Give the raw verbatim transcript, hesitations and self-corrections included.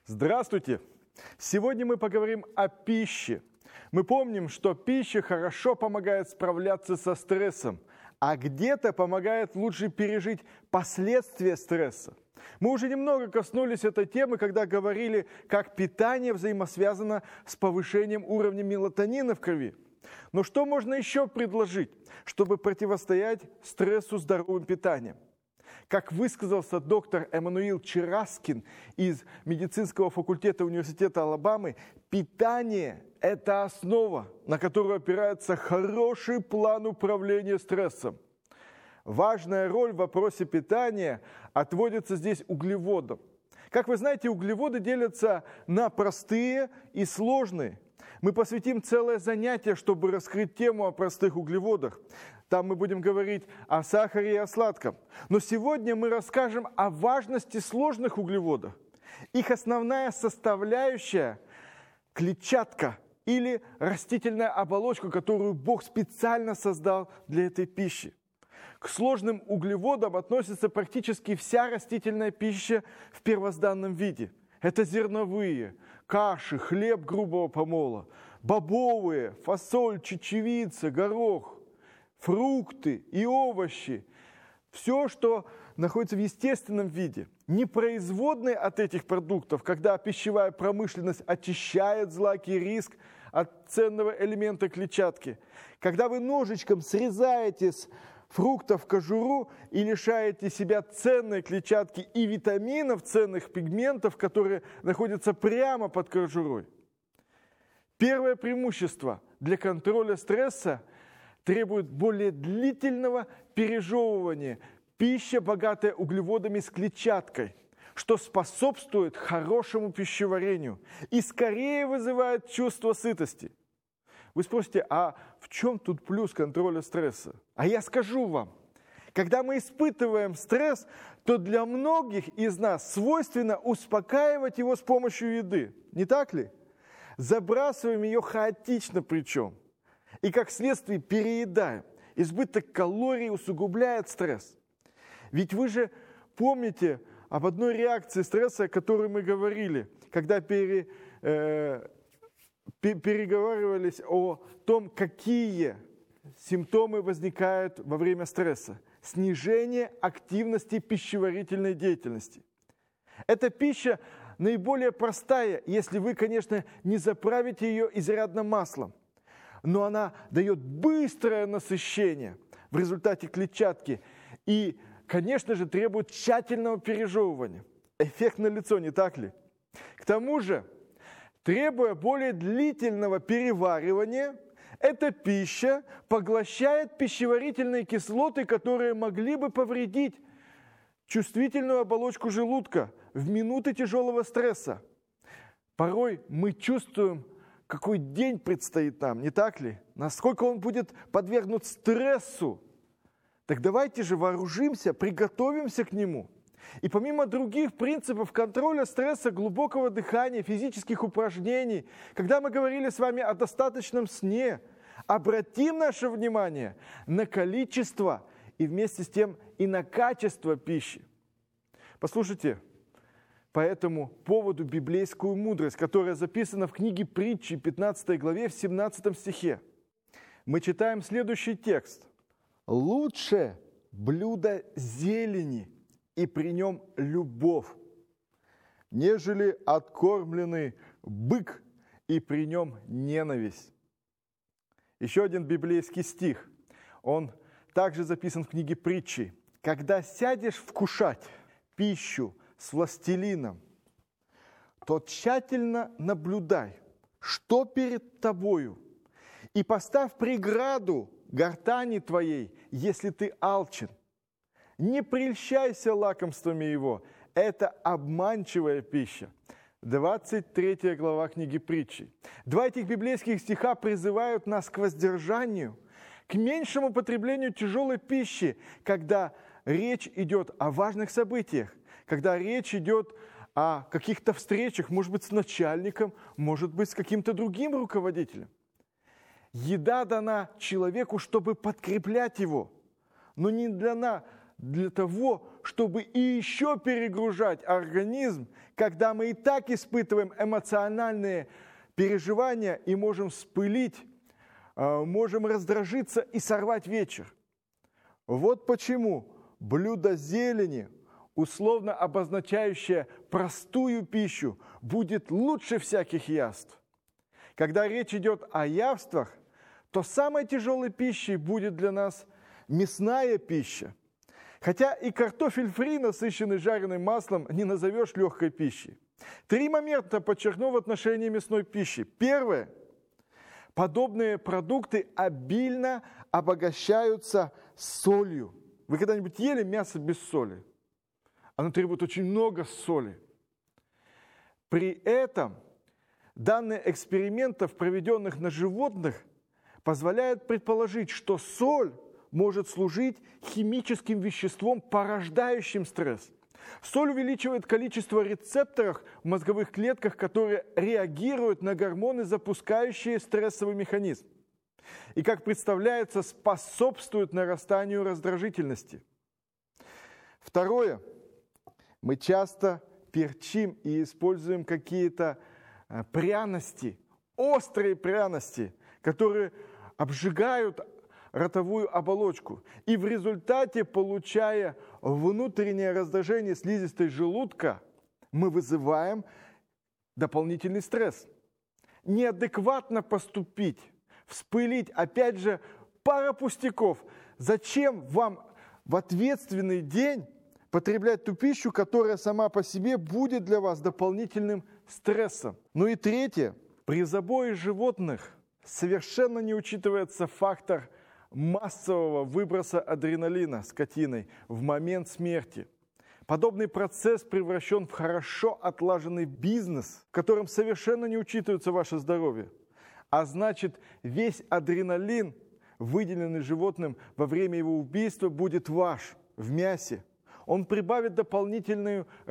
Здравствуйте! Сегодня мы поговорим о пище. Мы помним, что пища хорошо помогает справляться со стрессом, а где-то помогает лучше пережить последствия стресса. Мы уже немного коснулись этой темы, когда говорили, как питание взаимосвязано с повышением уровня мелатонина в крови. Но что можно еще предложить, чтобы противостоять стрессу здоровым питанием? Как высказался доктор Эммануил Чираскин из медицинского факультета университета Алабамы, питание – это основа, на которую опирается хороший план управления стрессом. Важная роль в вопросе питания отводится здесь углеводам. Как вы знаете, углеводы делятся на простые и сложные. Мы посвятим целое занятие, чтобы раскрыть тему о простых углеводах. Там мы будем говорить о сахаре и о сладком. Но сегодня мы расскажем о важности сложных углеводов. Их основная составляющая – клетчатка или растительная оболочка, которую Бог специально создал для этой пищи. К сложным углеводам относится практически вся растительная пища в первозданном виде. Это зерновые, каши, хлеб грубого помола, бобовые, фасоль, чечевица, горох, фрукты и овощи. Все, что находится в естественном виде. Не производные от этих продуктов, когда пищевая промышленность очищает злаки и риск от ценного элемента клетчатки. Когда вы ножичком срезаете с фруктов кожуру и лишаете себя ценной клетчатки и витаминов, ценных пигментов, которые находятся прямо под кожурой. Первое преимущество для контроля стресса требует более длительного пережевывания. Пища, богатая углеводами с клетчаткой, что способствует хорошему пищеварению и скорее вызывает чувство сытости. Вы спросите, а в чем тут плюс контроля стресса? А я скажу вам, когда мы испытываем стресс, то для многих из нас свойственно успокаивать его с помощью еды. Не так ли? Забрасываем ее хаотично причем. И как следствие переедаем. Избыток калорий усугубляет стресс. Ведь вы же помните об одной реакции стресса, о которой мы говорили, когда пере, э, переговаривались о том, какие симптомы возникают во время стресса. Снижение активности пищеварительной деятельности. Эта пища наиболее простая, если вы, конечно, не заправите ее изрядно маслом. Но она дает быстрое насыщение в результате клетчатки и, конечно же, требует тщательного пережевывания. Эффект налицо, не так ли? К тому же, требуя более длительного переваривания, эта пища поглощает пищеварительные кислоты, которые могли бы повредить чувствительную оболочку желудка в минуты тяжелого стресса. Порой мы чувствуем, какой день предстоит нам, не так ли? Насколько он будет подвергнут стрессу. Так давайте же вооружимся, приготовимся к нему. И помимо других принципов контроля стресса, глубокого дыхания, физических упражнений, когда мы говорили с вами о достаточном сне, обратим наше внимание на количество и вместе с тем и на качество пищи. Послушайте, по этому поводу библейскую мудрость, которая записана в книге Притчи, пятнадцатой главе, в семнадцатом стихе. Мы читаем следующий текст. «Лучше блюдо зелени, и при нем любовь, нежели откормленный бык, и при нем ненависть». Еще один библейский стих. Он также записан в книге Притчи. «Когда сядешь вкушать пищу с властелином, то тщательно наблюдай, что перед тобою, и поставь преграду гортани твоей, если ты алчен. Не прельщайся лакомствами его, это обманчивая пища». двадцать третья глава книги Притчи. Два этих библейских стиха призывают нас к воздержанию, к меньшему потреблению тяжелой пищи, когда речь идет о важных событиях, когда речь идет о каких-то встречах, может быть, с начальником, может быть, с каким-то другим руководителем. Еда дана человеку, чтобы подкреплять его, но не дана для того, чтобы и еще перегружать организм, когда мы и так испытываем эмоциональные переживания и можем вспылить, можем раздражиться и сорвать вечер. Вот почему блюдо зелени, условно обозначающее простую пищу, будет лучше всяких яств. Когда речь идет о явствах, то самой тяжелой пищей будет для нас мясная пища. Хотя и картофель фри, насыщенный жареным маслом, не назовешь легкой пищей. Три момента подчеркну в отношении мясной пищи. Первое. Подобные продукты обильно обогащаются солью. Вы когда-нибудь ели мясо без соли? Оно требует очень много соли. При этом данные экспериментов, проведенных на животных, позволяют предположить, что соль может служить химическим веществом, порождающим стресс. Соль увеличивает количество рецепторов в мозговых клетках, которые реагируют на гормоны, запускающие стрессовый механизм. И, как представляется, способствует нарастанию раздражительности. Второе. Мы часто перчим и используем какие-то пряности, острые пряности, которые обжигают ротовую оболочку. И в результате, получая внутреннее раздражение слизистой желудка, мы вызываем дополнительный стресс. Неадекватно поступить, вспылить, опять же, пара пустяков. Зачем вам в ответственный день потреблять ту пищу, которая сама по себе будет для вас дополнительным стрессом? Ну и третье. При забое животных совершенно не учитывается фактор массового выброса адреналина скотиной в момент смерти. Подобный процесс превращен в хорошо отлаженный бизнес, в котором совершенно не учитывается ваше здоровье. А значит, весь адреналин, выделенный животным во время его убийства, будет ваш в мясе. Он прибавит дополнительную